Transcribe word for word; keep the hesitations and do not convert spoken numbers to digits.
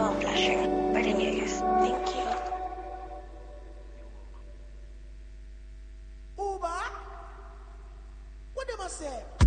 phone flashing. Right in your ears. Thank you. Uber? What them a say?